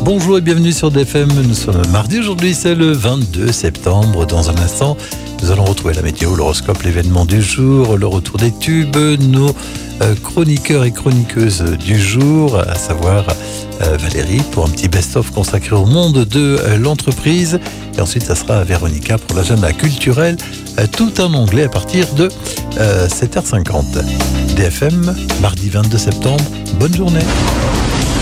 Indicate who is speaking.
Speaker 1: Bonjour et bienvenue sur DFM. Nous sommes mardi aujourd'hui, c'est le 22 septembre. Dans un instant, nous allons retrouver la météo, l'horoscope, l'événement du jour, le retour des tubes, nos chroniqueurs et chroniqueuses du jour, à savoir Valérie pour un petit best-of consacré au monde de l'entreprise. Et ensuite, ça sera Véronica pour l'agenda culturel, tout en anglais à partir de 7h50. DFM, mardi 22 septembre. Bonne journée.